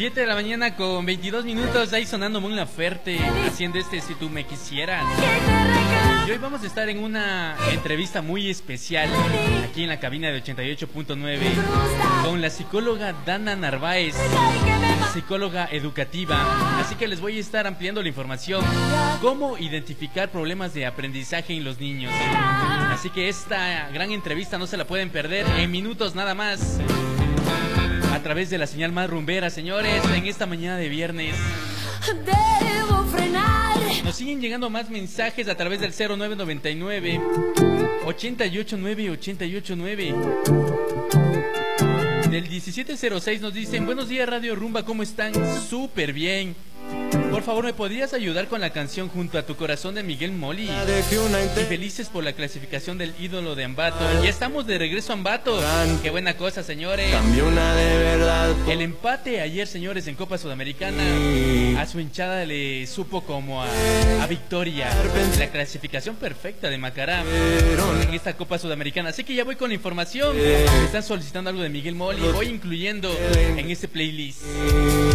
7 de la mañana con 22 minutos, ahí sonando Mon Laferte, haciendo Si tú me quisieras. Y hoy vamos a estar en una entrevista muy especial, aquí en la cabina de 88.9, con la psicóloga Dana Narváez, psicóloga educativa. Así que les voy a estar ampliando la información, cómo identificar problemas de aprendizaje en los niños. Así que esta gran entrevista no se la pueden perder, en minutos nada más, a través de la señal más rumbera, señores, en esta mañana de viernes. Debo frenar. Nos siguen llegando más mensajes a través del 0999 889 889. Del 1706 nos dicen: buenos días Radio Rumba, ¿cómo están? Súper bien. Por favor, ¿me podrías ayudar con la canción Junto a tu corazón de Miguel Moli? Y felices por la clasificación del ídolo de Ambato. Ya estamos de regreso a Ambato. Qué buena cosa, señores. El empate ayer, señores, en Copa Sudamericana, a su hinchada le supo como a victoria. La clasificación perfecta de Macará en esta Copa Sudamericana. Así que ya voy con la información. Me están solicitando algo de Miguel Moli. Voy incluyendo en este playlist.